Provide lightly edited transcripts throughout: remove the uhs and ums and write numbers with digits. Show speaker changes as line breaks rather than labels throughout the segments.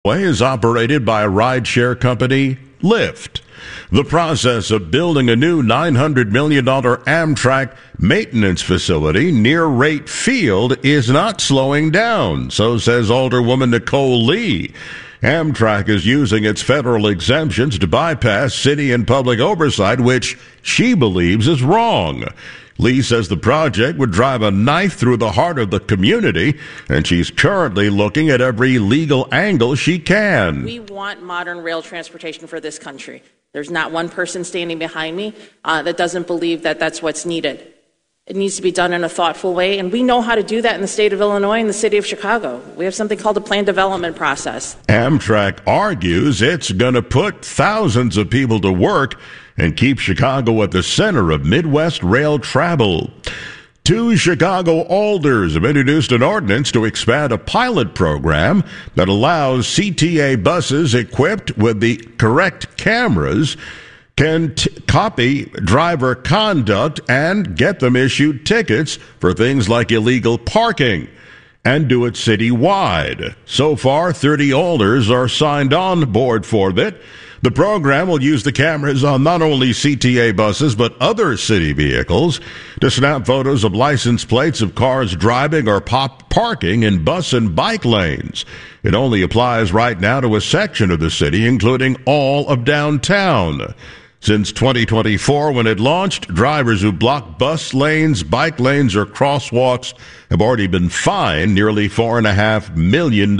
Is operated by rideshare company Lyft. The process of building a new $900 million Amtrak maintenance facility near Rate Field is not slowing down, so says Alderwoman Nicole Lee. Amtrak is using its federal exemptions to bypass city and public oversight, which she believes is wrong. Lee says the project would drive a knife through the heart of the community, and she's currently looking at every legal angle she can.
We want modern rail transportation for this country. There's not one person standing behind me that doesn't believe that that's what's needed. It needs to be done in a thoughtful way, and we know how to do that in the state of Illinois and the city of Chicago. We have something called a planned development process.
Amtrak argues it's going to put thousands of people to work and keep Chicago at the center of Midwest rail travel. Two Chicago alders have introduced an ordinance to expand a pilot program that allows CTA buses equipped with the correct cameras can copy driver conduct and get them issued tickets for things like illegal parking and do it citywide. So far, 30 alders are signed on board for it. The program will use the cameras on not only CTA buses but other city vehicles to snap photos of license plates of cars driving or parking in bus and bike lanes. It only applies right now to a section of the city, including all of downtown. Since 2024, when it launched, drivers who block bus lanes, bike lanes, or crosswalks have already been fined nearly $4.5 million.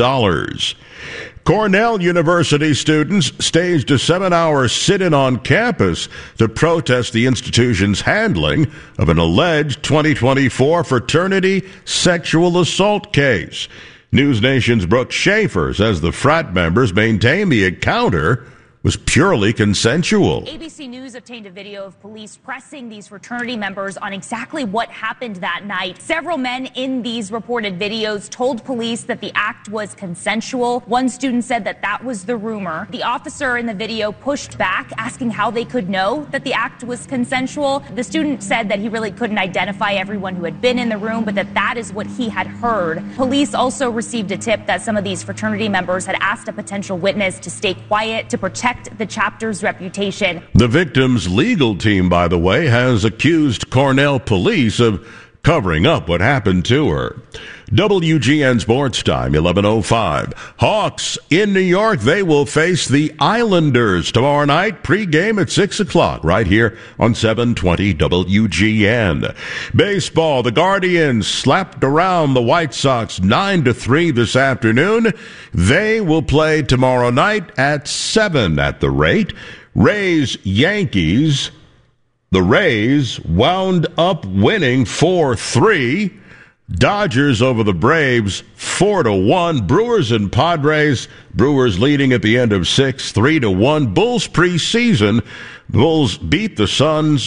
Cornell University students staged a 7-hour sit-in on campus to protest the institution's handling of an alleged 2024 fraternity sexual assault case. News Nation's Brooke Schaefer says the frat members maintain the encounter was purely consensual.
ABC News obtained a video of police pressing these fraternity members on exactly what happened that night. Several men in these reported videos told police that the act was consensual. One student said that that was the rumor. The officer in the video pushed back, asking how they could know that the act was consensual. The student said that he really couldn't identify everyone who had been in the room, but that is what he had heard. Police also received a tip that some of these fraternity members had asked a potential witness to stay quiet to protect the chapter's reputation.
The victim's legal team, by the way, has accused Cornell police of covering up what happened to her. WGN Sports Time, 11:05. Hawks in New York, they will face the Islanders tomorrow night, pregame at 6 o'clock, right here on 720 WGN. Baseball, the Guardians slapped around the White Sox 9-3 this afternoon. They will play tomorrow night at 7 at the rate. Rays, Yankees. The Rays wound up winning 4-3. Dodgers over the Braves 4-1. Brewers and Padres. Brewers leading at the end of 6, 3-1. Bulls preseason. The Bulls beat the Suns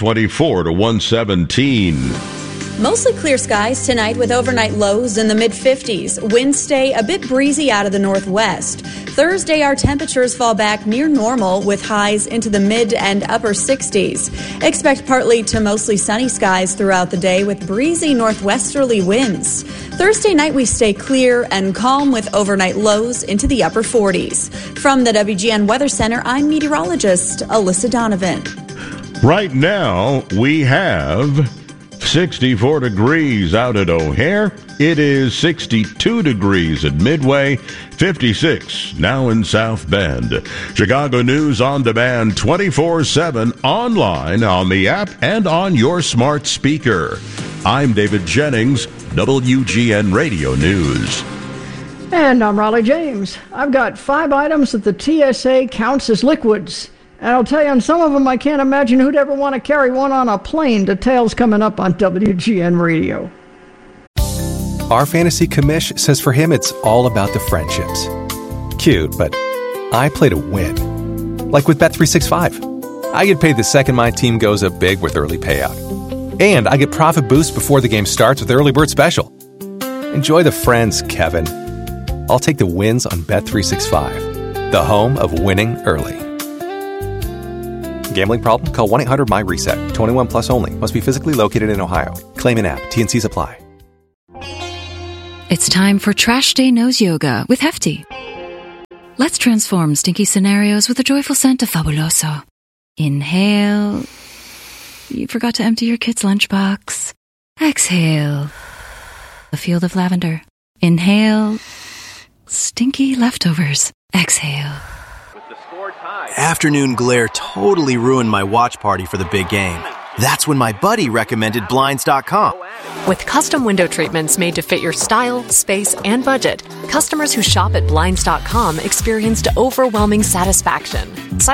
124-117.
Mostly clear skies tonight with overnight lows in the mid-50s. Wednesday, a bit breezy out of the northwest. Thursday, our temperatures fall back near normal with highs into the mid and upper 60s. Expect partly to mostly sunny skies throughout the day with breezy northwesterly winds. Thursday night, we stay clear and calm with overnight lows into the upper 40s. From the WGN Weather Center, I'm meteorologist Alyssa Donovan.
Right now, we have 64 degrees out at O'Hare. It is 62 degrees at Midway, 56 now in South Bend. Chicago News on demand 24/7 online, on the app, and on your smart speaker. I'm David Jennings, WGN Radio News.
And I'm Raleigh James. I've got 5 items that the TSA counts as liquids. And I'll tell you, on some of them, I can't imagine who'd ever want to carry one on a plane. Details coming up on WGN Radio.
Our fantasy commish says for him, it's all about the friendships. Cute, but I play to win. Like with Bet365. I get paid the second my team goes up big with early payout. And I get profit boost before the game starts with Early Bird Special. Enjoy the friends, Kevin. I'll take the wins on Bet365, the home of winning early. Gambling problem? Call 1-800-MY-RESET. 21 plus only. Must be physically located in Ohio. Claim in app. T&Cs apply.
It's time for Trash Day Nose Yoga with Hefty. Let's transform stinky scenarios with a joyful scent of Fabuloso. Inhale. You forgot to empty your kid's lunchbox. Exhale. A field of lavender. Inhale. Stinky leftovers. Exhale.
Afternoon glare totally ruined my watch party for the big game. That's when my buddy recommended Blinds.com.
With custom window treatments made to fit your style, space, and budget, customers who shop at Blinds.com experienced overwhelming satisfaction.